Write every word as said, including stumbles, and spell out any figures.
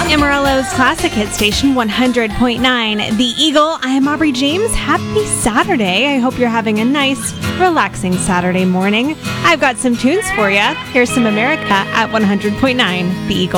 Amarillo's classic hit station, one hundred point nine The Eagle. I am Aubrey James. Happy Saturday. I hope you're having a nice, relaxing Saturday morning. I've got some tunes for you. Here's some America at one hundred point nine The Eagle.